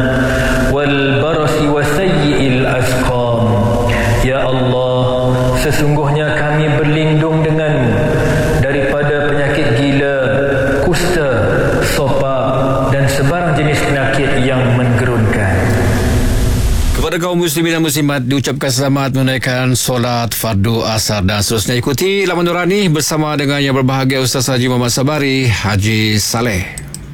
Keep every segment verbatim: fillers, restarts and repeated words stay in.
والبرص وسيء الأسقام. Ya Allah, sesungguhnya kami berlindung denganmu daripada penyakit gila, kusta, sopak dan sebarang jenis penyakit yang menggerunkan. Kepada kaum muslimin dan muslimat diucapkan selamat menunaikan solat fardu asar dan seterusnya. Ikuti Laman Nurani bersama dengan yang berbahagia Ustaz Haji Muhammad Sabari Haji Saleh.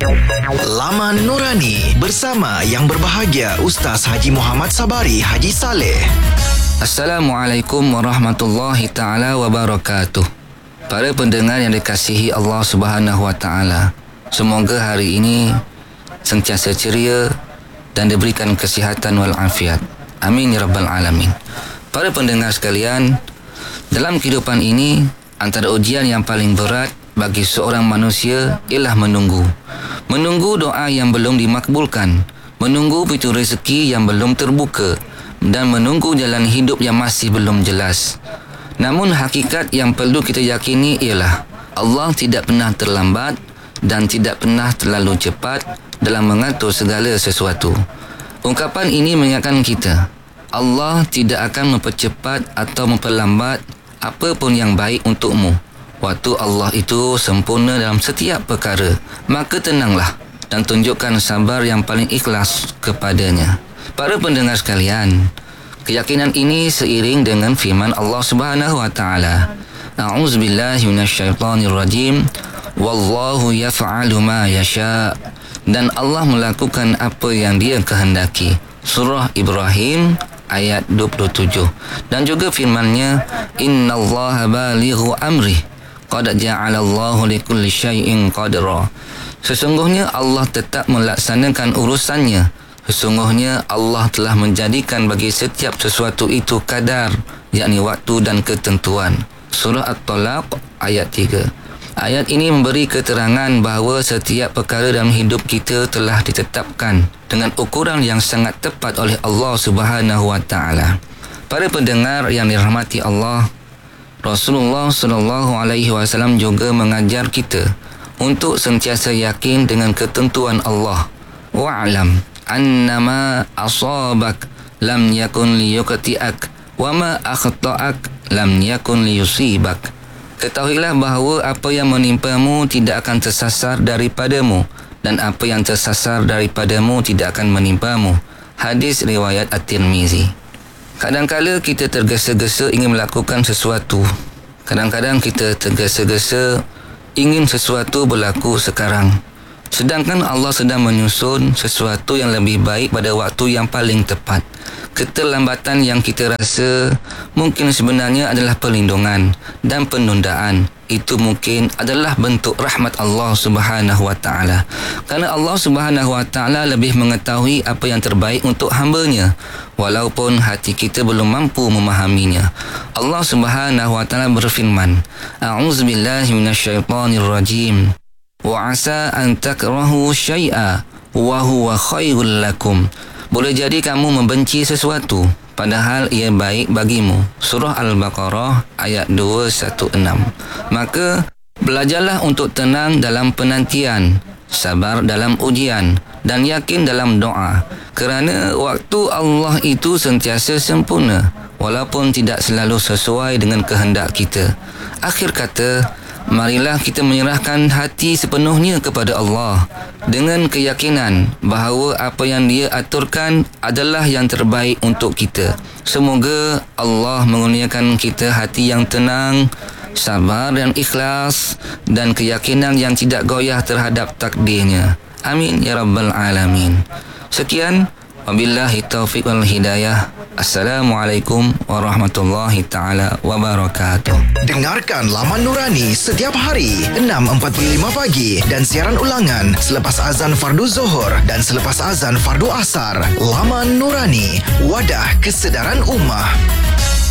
Laman Nurani bersama yang berbahagia Ustaz Haji Muhammad Sabari Haji Saleh. Assalamualaikum warahmatullahi ta'ala wabarakatuh. Para pendengar yang dikasihi Allah Subhanahu wa ta'ala, semoga hari ini sentiasa ceria dan diberikan kesihatan wal afiat. Amin ya rabbal alamin. Para pendengar sekalian, dalam kehidupan ini antara ujian yang paling berat bagi seorang manusia ialah menunggu. Menunggu doa yang belum dimakbulkan, menunggu pintu rezeki yang belum terbuka, dan menunggu jalan hidup yang masih belum jelas. Namun hakikat yang perlu kita yakini ialah Allah tidak pernah terlambat dan tidak pernah terlalu cepat dalam mengatur segala sesuatu. Ungkapan ini mengingatkan kita, Allah tidak akan mempercepat atau memperlambat apa pun yang baik untukmu. Waktu Allah itu sempurna dalam setiap perkara. Maka tenanglah dan tunjukkan sabar yang paling ikhlas kepadanya. Para pendengar sekalian, keyakinan ini seiring dengan firman Allah Subhanahu wa taala. A'udzubillahi minasyaitonirrajim. Wallahu yaf'alu ma yasha. Dan Allah melakukan apa yang Dia kehendaki. Surah Ibrahim ayat dua puluh tujuh. Dan juga firman-Nya, Innallaha balighu amri. Qad ja'alallahu likulli syai'in qadra. Sesungguhnya Allah tetap melaksanakan urusannya. Sesungguhnya Allah telah menjadikan bagi setiap sesuatu itu kadar, yakni waktu dan ketentuan. Surah At-Talaq ayat tiga. Ayat ini memberi keterangan bahawa setiap perkara dalam hidup kita telah ditetapkan dengan ukuran yang sangat tepat oleh Allah Subhanahu wa taala. Para pendengar yang dirahmati Allah, Rasulullah sallallahu alaihi wasallam juga mengajar kita untuk sentiasa yakin dengan ketentuan Allah. Wa'lam annama asabak lam yakun liyuqti'ak wa ma akhta'ak lam yakun liyusibak. Ketahuilah bahawa apa yang menimpamu tidak akan tersasar daripadamu, dan apa yang tersasar daripadamu tidak akan menimpamu. Hadis riwayat At-Tirmizi. Kadang-kadang kita tergesa-gesa ingin melakukan sesuatu. Kadang-kadang kita tergesa-gesa ingin sesuatu berlaku sekarang, sedangkan Allah sedang menyusun sesuatu yang lebih baik pada waktu yang paling tepat. Keterlambatan yang kita rasa mungkin sebenarnya adalah perlindungan dan penundaan. Itu mungkin adalah bentuk rahmat Allah Subhanahu wa taala. Kerana Allah Subhanahu wa taala lebih mengetahui apa yang terbaik untuk hamba-Nya, walaupun hati kita belum mampu memahaminya. Allah Subhanahu wa taala berfirman, A'udzubillahi minasyaitonirrajim. Wa 'asa an takrahu syai'a wa huwa khairul lakum. Boleh jadi kamu membenci sesuatu padahal ia baik bagimu. Surah Al-Baqarah ayat dua satu enam. Maka belajarlah untuk tenang dalam penantian, sabar dalam ujian, dan yakin dalam doa. Kerana waktu Allah itu sentiasa sempurna, walaupun tidak selalu sesuai dengan kehendak kita. Akhir kata, marilah kita menyerahkan hati sepenuhnya kepada Allah dengan keyakinan bahawa apa yang Dia aturkan adalah yang terbaik untuk kita. Semoga Allah mengurniakan kita hati yang tenang, sabar dan ikhlas, dan keyakinan yang tidak goyah terhadap takdirnya. Amin ya rabbal alamin. Sekian, wabillahi taufiq wal hidayah. Assalamualaikum warahmatullahi ta'ala wabarakatuh. Dengarkan Laman Nurani setiap hari enam empat puluh lima pagi dan siaran ulangan selepas azan fardu Zuhur dan selepas azan fardu Asar. Laman Nurani, wadah kesedaran ummah.